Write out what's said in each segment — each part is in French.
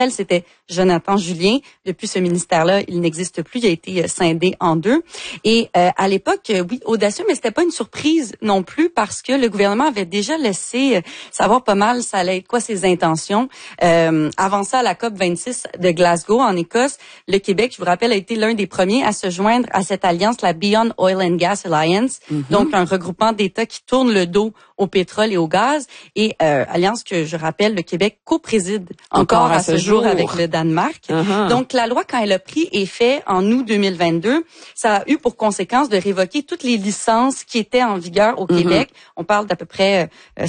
c'était Jonathan Julien. Depuis ce ministère-là, il n'existe plus. Il a été scindé en deux. Et à l'époque, oui, audacieux, mais c'était pas une surprise non plus parce que le gouvernement avait déjà laissé savoir pas mal ça allait être quoi ses intentions. Avant ça, à la COP 26 de Glasgow, en Écosse, le Québec, je vous rappelle, a été l'un des premiers à se joindre à cette alliance, la Beyond Oil and Gas Alliance, donc un regroupement d'États qui tournent le dos au pétrole et au gaz, et alliance que, je rappelle, le Québec co-préside encore à ce jour avec le Danemark. Donc, la loi, quand elle a pris effet en août 2022, ça a eu pour conséquence de révoquer toutes les licences qui étaient en vigueur au Québec. On parle d'à peu près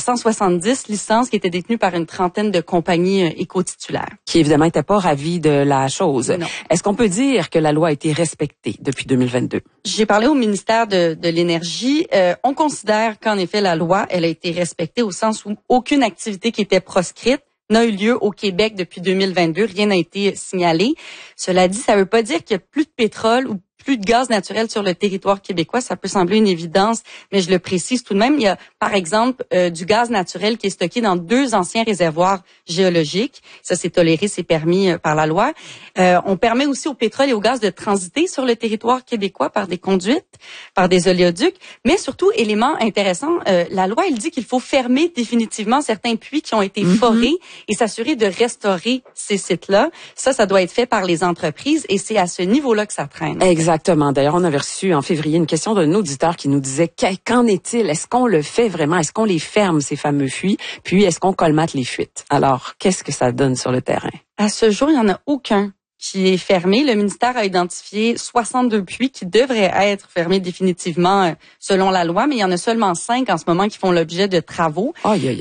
170 licences qui étaient détenues par une trentaine de compagnies éco-titulaires. Qui, évidemment, n'étaient pas ravis de la chose. Non. Est-ce qu'on peut dire que la loi a été respectée depuis 2022? J'ai parlé au ministère de l'Énergie. On considère qu'en effet, la loi, elle a été respectée au sens où aucune activité qui était proscrite n'a eu lieu au Québec depuis 2022. Rien n'a été signalé. Cela dit, ça ne veut pas dire qu'il y a plus de pétrole ou plus de gaz naturel sur le territoire québécois. Ça peut sembler une évidence, mais je le précise tout de même. Il y a, par exemple, du gaz naturel qui est stocké dans 2 anciens réservoirs géologiques. Ça, c'est toléré, c'est permis par la loi. On permet aussi au pétrole et au gaz de transiter sur le territoire québécois par des conduites, par des oléoducs. Mais surtout, élément intéressant, la loi, elle dit qu'il faut fermer définitivement certains puits qui ont été forés et s'assurer de restaurer ces sites-là. Ça doit être fait par les entreprises et c'est à ce niveau-là que ça traîne. Exactement. D'ailleurs, on avait reçu en février une question d'un auditeur qui nous disait qu'en est-il? Est-ce qu'on le fait vraiment? Est-ce qu'on les ferme, ces fameux puits? Puis, est-ce qu'on colmate les fuites? Alors, qu'est-ce que ça donne sur le terrain? À ce jour, il n'y en a aucun qui est fermé. Le ministère a identifié 62 puits qui devraient être fermés définitivement selon la loi, mais il y en a seulement 5 en ce moment qui font l'objet de travaux.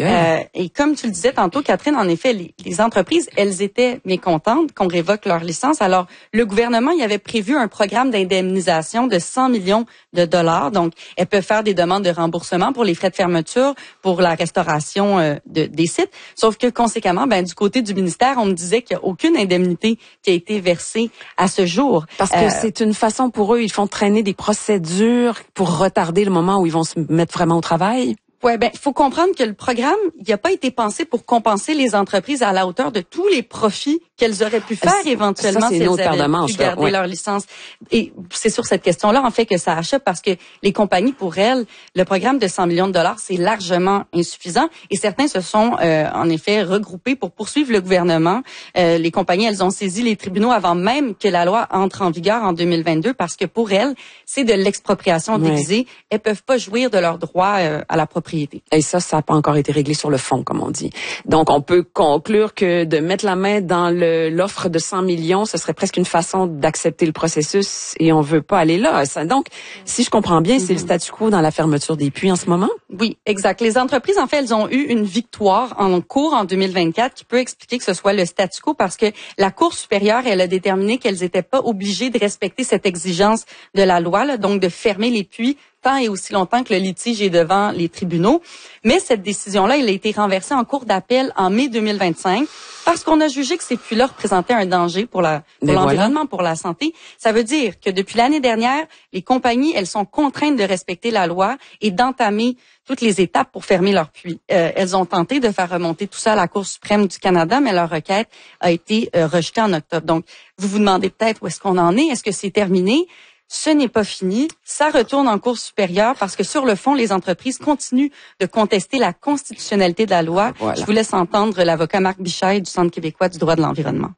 Et comme tu le disais tantôt, Catherine, en effet, les entreprises, elles étaient mécontentes qu'on révoque leur licence. Alors, le gouvernement, il avait prévu un programme d'indemnisation de 100 millions de dollars. Donc, elles peuvent faire des demandes de remboursement pour les frais de fermeture, pour la restauration des sites. Sauf que, conséquemment, du côté du ministère, on me disait qu'il n'y a aucune indemnité qui a été versée à ce jour. Parce que c'est une façon pour eux, ils font traîner des procédures pour retarder le moment où ils vont se mettre vraiment au travail. Ouais, faut comprendre que le programme, il n'a pas été pensé pour compenser les entreprises à la hauteur de tous les profits qu'elles auraient pu faire éventuellement si elles avaient pu garder leur licence. Et c'est sur cette question-là, en fait, que ça achoppe parce que les compagnies, pour elles, le programme de 100 millions de dollars, c'est largement insuffisant. Et certains se sont, en effet, regroupés pour poursuivre le gouvernement. Les compagnies, elles ont saisi les tribunaux avant même que la loi entre en vigueur en 2022 parce que pour elles, c'est de l'expropriation déguisée. Elles peuvent pas jouir de leurs droits à la propriété. Et ça n'a pas encore été réglé sur le fond, comme on dit. Donc, on peut conclure que de mettre la main dans l'offre de 100 millions, ce serait presque une façon d'accepter le processus et on veut pas aller là. Donc, si je comprends bien, c'est le statu quo dans la fermeture des puits en ce moment? Oui, exact. Les entreprises, en fait, elles ont eu une victoire en cours en 2024 qui peut expliquer que ce soit le statu quo parce que la Cour supérieure, elle a déterminé qu'elles n'étaient pas obligées de respecter cette exigence de la loi, là, donc de fermer les puits tant et aussi longtemps que le litige est devant les tribunaux. Mais cette décision-là, elle a été renversée en cour d'appel en mai 2025 parce qu'on a jugé que ces puits-là représentaient un danger pour l'environnement, pour la santé. Ça veut dire que depuis l'année dernière, les compagnies, elles sont contraintes de respecter la loi et d'entamer toutes les étapes pour fermer leurs puits. Elles ont tenté de faire remonter tout ça à la Cour suprême du Canada, mais leur requête a été rejetée en octobre. Donc, vous vous demandez peut-être où est-ce qu'on en est? Est-ce que c'est terminé? Ce n'est pas fini. Ça retourne en Cour supérieure parce que sur le fond, les entreprises continuent de contester la constitutionnalité de la loi. Voilà. Je vous laisse entendre l'avocat Marc Bichet du Centre québécois du droit de l'environnement.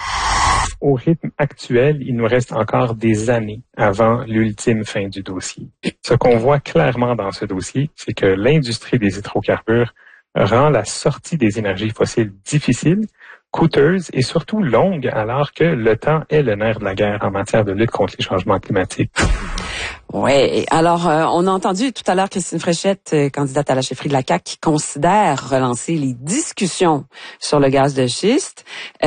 Au rythme actuel, il nous reste encore des années avant l'ultime fin du dossier. Ce qu'on voit clairement dans ce dossier, c'est que l'industrie des hydrocarbures rend la sortie des énergies fossiles difficile, coûteuse et surtout longue, alors que le temps est le nerf de la guerre en matière de lutte contre les changements climatiques. Oui, alors on a entendu tout à l'heure Christine Fréchette, candidate à la chefferie de la CAQ, qui considère relancer les discussions sur le gaz de schiste.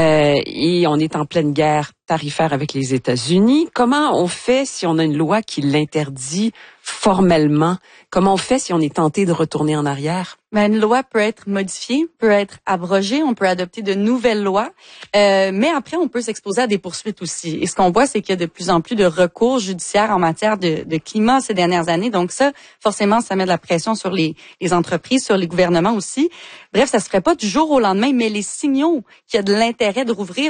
Et on est en pleine guerre tarifaire avec les États-Unis. Comment on fait si on a une loi qui l'interdit formellement? Comment on fait si on est tenté de retourner en arrière? Une loi peut être modifiée, peut être abrogée, on peut adopter de nouvelles lois, mais après on peut s'exposer à des poursuites aussi. Et ce qu'on voit, c'est qu'il y a de plus en plus de recours judiciaires en matière de de climat ces dernières années. Donc ça, forcément, ça met de la pression sur les entreprises, sur les gouvernements aussi. Bref, ça se ferait pas du jour au lendemain, mais les signaux qu'il y a de l'intérêt de rouvrir